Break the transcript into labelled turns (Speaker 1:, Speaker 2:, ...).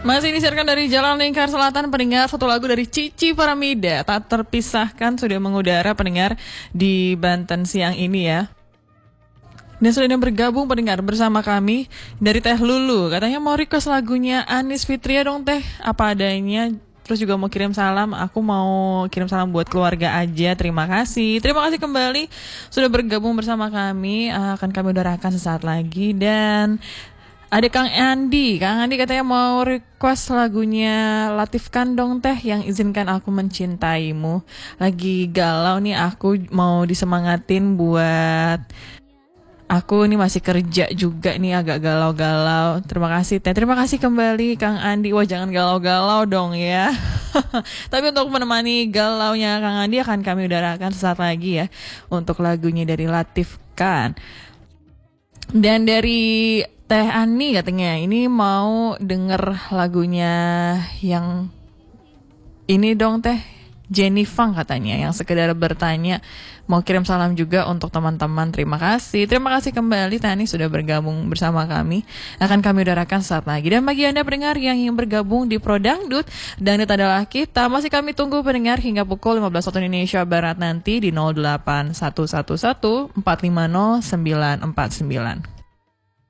Speaker 1: Masih disiarkan dari Jalan Lingkar Selatan, pendengar. Satu lagu dari Cici Faramida, Tak Terpisahkan, sudah mengudara pendengar di Banten siang ini ya. Dan sudah bergabung pendengar bersama kami dari Teh Lulu. Katanya mau request lagunya Anis Fitria dong Teh, apa adanya. Terus juga mau kirim salam, aku mau kirim salam buat keluarga aja. Terima kasih kembali sudah bergabung bersama kami. Akan kami udarakan sesaat lagi. Dan ada Kang Andi katanya mau request lagunya Latif Kandong Teh, yang Izinkan Aku Mencintaimu. Lagi galau nih, aku mau disemangatin buat aku ini masih kerja juga nih, agak galau-galau. Terima kasih Teh, terima kasih kembali Kang Andi. Wah jangan galau-galau dong ya. Tapi untuk menemani galaunya Kang Andi akan kami udarakan sesaat lagi ya untuk lagunya dari Latif Kan. Dan dari Teh Ani katanya ini mau denger lagunya yang ini dong Teh, Jenny Fang katanya, yang sekedar bertanya. Mau kirim salam juga untuk teman-teman. Terima kasih kembali Teh Ani sudah bergabung bersama kami. Akan kami udarakan saat lagi. Dan bagi Anda pendengar yang ingin bergabung di Pro Dangdut adalah kita, masih kami tunggu pendengar hingga pukul 15 waktu Indonesia Barat nanti di 08111 450 949.